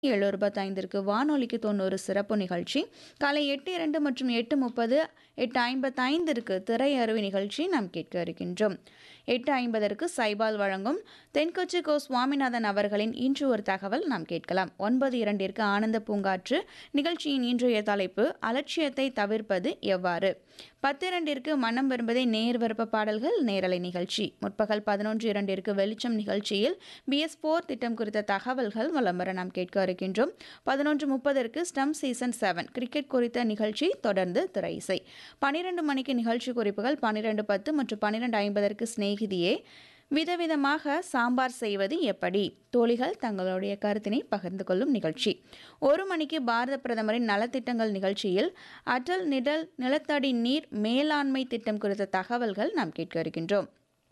7:25ற்கு வானொலிக்கு 90 சிறப்பு நிகழ்ச்சி, காலை 8:02 மற்றும் 8:30, 8:55ற்கு திரையரவு நிகழ்ச்சி நாம் கேட்க இருக்கின்றோம். 8:50ற்கு சைபால் வழங்கும் தென்கொச்சி கோ. சுவாமிநாதன் அவர்களின் இன்று ஒரு தகவல் நாம் கேட்கலாம். 9:02ற்கு ஆனந்த பூங்காற்று நிகழ்ச்சியின் இன்றைய தலைப்பு அலட்சியத்தை தவிர்ப்பது எவ்வாறு. 10:02ற்கு மனம் விரும்பதை நேர் விருப்ப பாடல்கள் நேரலை நிகழ்ச்சி. முற்பகல் 11:02ற்கு வெளிச்சம் நிகழ்ச்சியில் BS4 திட்டம் குறித்த தகவல்கள் வலம் வர நாம் கேட்க இருக்கின்றோம். 11:30ற்கு ஸ்டம் சீசன் 7 கிரிக்கெட் குறித்த நிகழ்ச்சி, தொடர்ந்து திரை இசை. 12 மணிக்கு நிகழ்ச்சி குறிப்புகள். 12:10 மற்றும் 12:50ற்கு சிநேகிதியே விதவிதமாக சாம்பார் செய்வது எப்படி, தோழிகள் தங்களுடைய கருத்தினை பகிர்ந்து கொள்ளும் நிகழ்ச்சி. 1 மணிக்கு பாரத பிரதமரின் நலத்திட்டங்கள் நிகழ்ச்சியில் அடல் நிலத்தடி நீர் மேலாண்மை திட்டம் குறித்த தகவல்கள் நாம் கேட்க இருக்கின்றோம்.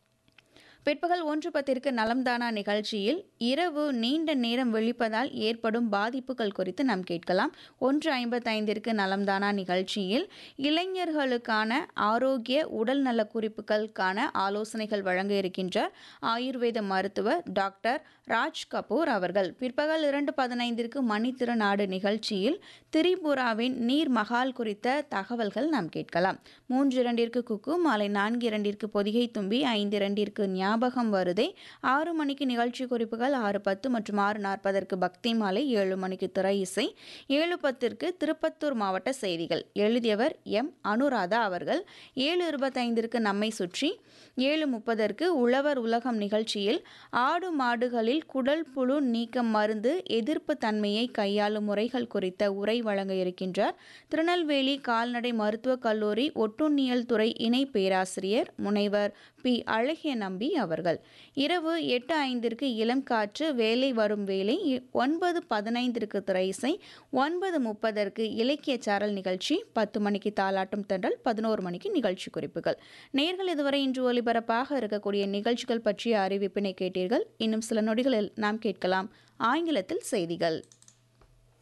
பிற்பகல் 1:10ற்கு நலம்தானா நிகழ்ச்சியில் இரவு நீண்ட நேரம் விழிப்பதால் ஏற்படும் பாதிப்புகள் குறித்து நாம் கேட்கலாம். 1:55ற்கு நலம்தானா நிகழ்ச்சியில் இளைஞர்களுக்கான ஆரோக்கிய உடல் நல குறிப்புகளுக்கான ஆலோசனைகள் வழங்க இருக்கின்றார் ஆயுர்வேத மருத்துவர் டாக்டர் ராஜ் கபூர் அவர்கள். பிற்பகல் 2:15ற்கு மணித்திருநாடு நிகழ்ச்சியில் திரிபுராவின் நீர் மகால் குறித்த தகவல்கள் நாம் கேட்கலாம். 3:02ற்கு குக்கு, மாலை 4:02ற்கு பொதிகை தும்பி, 5:02ற்கு ஞாபகம் வருதே, 6 மணிக்கு நிகழ்ச்சி குறிப்புகள், 6:10 மற்றும் 6:40ற்கு பக்தி மாலை, 7 மணிக்கு திரை இசை, 7:10ற்கு திருப்பத்தூர் மாவட்ட செய்திகள். எழுதியவர் எம். அனுராதா அவர்கள். 7:25ற்கு நம்மை சுற்றி, 7:30ற்கு உழவர் உலகம் நிகழ்ச்சியில் ஆடு மாடுகளில் குடல் புழு நீக்கம் மருந்து எதிர்ப்பு தன்மையை கையாளும் முறைகள் குறித்த உரை வழங்க இருக்கின்றார் திருநெல்வேலி கால்நடை மருத்துவக் கல்லூரி ஒட்டுண்ணியல் துறை இணை பேராசிரியர் முனைவர் பி. அழகிய நம்பி அவர்கள். இரவு 8:05ற்கு இளம் காற்று, வேலை வரும் வேலை, 9:15ற்கு திரை இசை, 9:30ற்கு இலக்கிய சாரல் நிகழ்ச்சி, 10 மணிக்கு தாலாட்டும் தென்றல், 11 மணிக்கு நிகழ்ச்சி குறிப்புகள். நேர்கள் இதுவரை இன்று ஒலிபரப்பாக இருக்கக்கூடிய நிகழ்ச்சிகள் பற்றிய அறிவிப்பினை கேட்டீர்கள். இன்னும் சில நொடிகளில் நாம் கேட்கலாம் ஆங்கிலத்தில் செய்திகள்.